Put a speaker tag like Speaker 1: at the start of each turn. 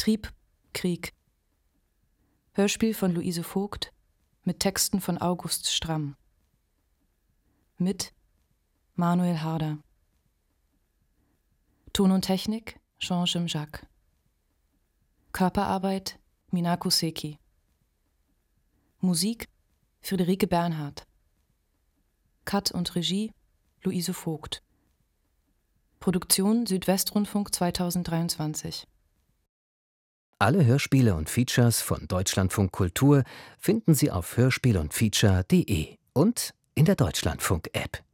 Speaker 1: Betrieb, Krieg. Hörspiel von Luise Vogt mit Texten von August Stramm. Mit Manuel Harder. Ton und Technik Jean Jacques. Körperarbeit Minako Seki. Musik Friederike Bernhard. Cut und Regie Luise Vogt. Produktion Südwestrundfunk 2023.
Speaker 2: Alle Hörspiele und Features von Deutschlandfunk Kultur finden Sie auf hörspielundfeature.de und in der Deutschlandfunk-App.